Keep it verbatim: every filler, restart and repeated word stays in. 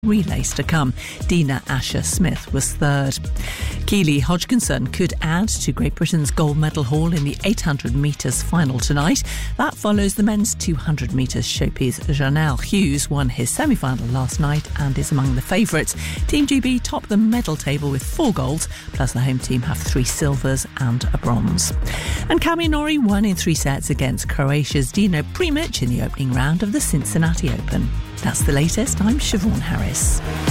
relays to come. Dina Asher-Smith was third. Keely Hodgkinson could add to Great Britain's gold medal haul in the eight hundred metres final tonight. That follows the men's two hundred metres showpiece. Janelle Hughes won his semi-final last night and is among the favourites. Team G B top the medal table with four golds, plus the home team have three silvers and a bronze. And Cami Norrie won in three sets against Croatia's Dino Primic in the opening round of the Cincinnati Open. That's the latest. I'm Siobhan Harris.